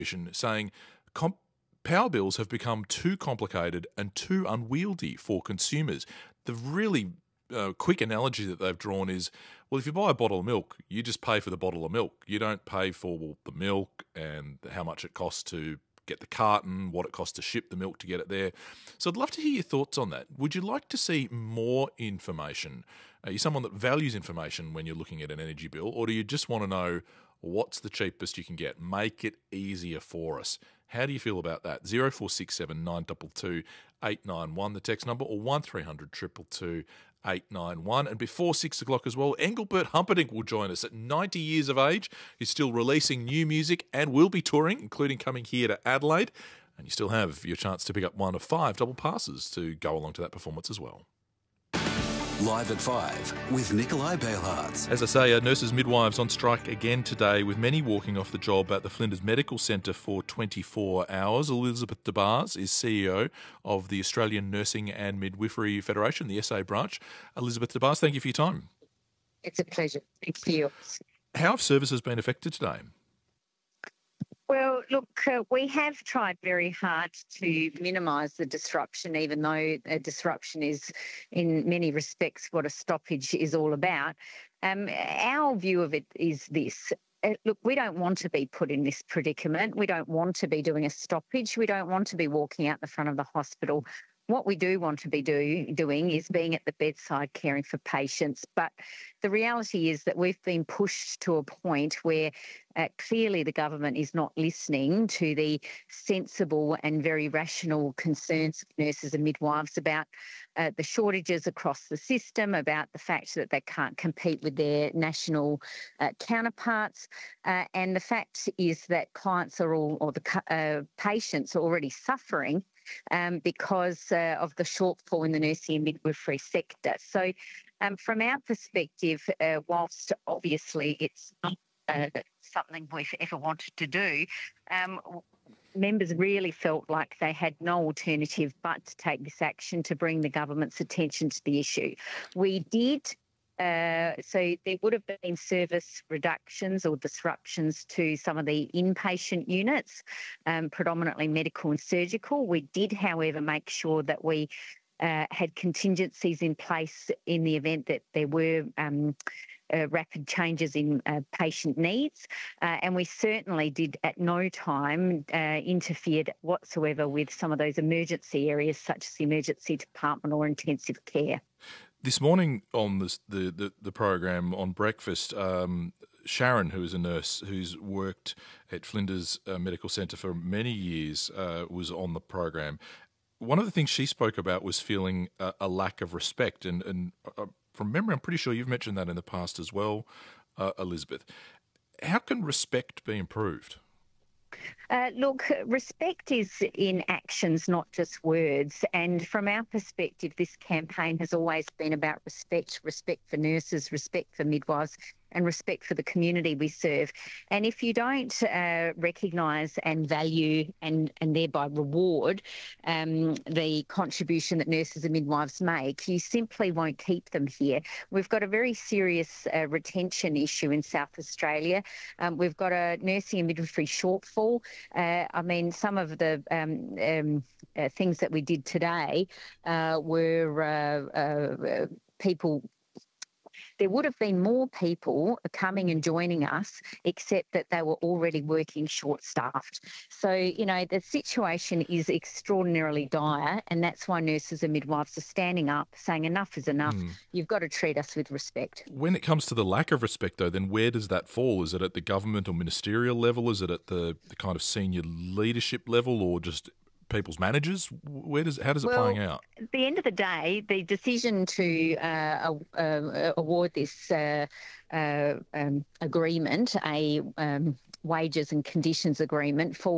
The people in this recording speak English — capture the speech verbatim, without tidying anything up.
saying comp- power bills have become too complicated and too unwieldy for consumers. The really uh, quick analogy that they've drawn is, well, if you buy a bottle of milk, you just pay for the bottle of milk. You don't pay for the milk and how much it costs to get the carton, what it costs to ship the milk to get it there. So I'd love to hear your thoughts on that. Would you like to see more information? Are you someone that values information when you're looking at an energy bill, or do you just want to know what's the cheapest you can get? Make it easier for us. How do you feel about that? zero four six seven nine two two eight nine one, the text number, or one three hundred two two two eight nine one. And before six o'clock as well, Engelbert Humperdinck will join us at ninety years of age. He's still releasing new music and will be touring, including coming here to Adelaide. And you still have your chance to pick up one of five double passes to go along to that performance as well. Live at five with Nikolai Beilharz. As I say, uh, nurses midwives on strike again today, with many walking off the job at the Flinders Medical Centre for twenty-four hours. Elizabeth DeBars is C E O of the Australian Nursing and Midwifery Federation, the S A branch. Elizabeth DeBars, thank you for your time. It's a pleasure. Thank you. How have services been affected today? Well, look, uh, we have tried very hard to minimise the disruption, even though a disruption is, in many respects, what a stoppage is all about. Um, our view of it is this. Uh, look, we don't want to be put in this predicament. We don't want to be doing a stoppage. We don't want to be walking out the front of the hospital. What we do want to be do, doing is being at the bedside caring for patients. But the reality is that we've been pushed to a point where uh, clearly the government is not listening to the sensible and very rational concerns of nurses and midwives about uh, the shortages across the system, about the fact that they can't compete with their national uh, counterparts. Uh, and the fact is that clients are all, or the uh, patients are already suffering Um, because uh, of the shortfall in the nursing and midwifery sector. So um, from our perspective, uh, whilst obviously it's not uh, something we've ever wanted to do, um, members really felt like they had no alternative but to take this action to bring the government's attention to the issue. We did. Uh, so there would have been service reductions or disruptions to some of the inpatient units, um, predominantly medical and surgical. We did, however, make sure that we uh, had contingencies in place in the event that there were um, uh, rapid changes in uh, patient needs. Uh, and we certainly did at no time uh, interfered whatsoever with some of those emergency areas, such as the emergency department or intensive care. This morning on this, the, the, the program on breakfast, um, Sharon, who is a nurse who's worked at Flinders uh, Medical Centre for many years, uh, was on the program. One of the things she spoke about was feeling a, a lack of respect. And, and uh, from memory, I'm pretty sure you've mentioned that in the past as well, uh, Elizabeth. How can respect be improved? Uh, look, respect is in actions, not just words. And from our perspective, this campaign has always been about respect, respect for nurses, respect for midwives, and respect for the community we serve. And if you don't uh, recognise and value and, and thereby reward um, the contribution that nurses and midwives make, you simply won't keep them here. We've got a very serious uh, retention issue in South Australia. Um, we've got a nursing and midwifery shortfall. Uh, I mean, some of the um, um, uh, things that we did today uh, were uh, uh, people... There would have been more people coming and joining us, except that they were already working short-staffed. So, you know, the situation is extraordinarily dire, and that's why nurses and midwives are standing up, saying enough is enough. Mm. You've got to treat us with respect. When it comes to the lack of respect, though, then where does that fall? Is it at the government or ministerial level? Is it at the, the kind of senior leadership level, or just people's managers? Where does how does it well, playing out? At the end of the day, the decision to uh, uh, award this uh, uh, um, agreement, a um, wages and conditions agreement, for